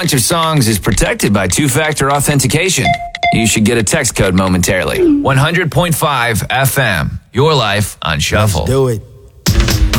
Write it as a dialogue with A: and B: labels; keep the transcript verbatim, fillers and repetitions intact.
A: bunch of songs is protected by two-factor authentication. You should get a text code momentarily. one hundred point five F M. Your life on Shuffle.
B: Let's do it.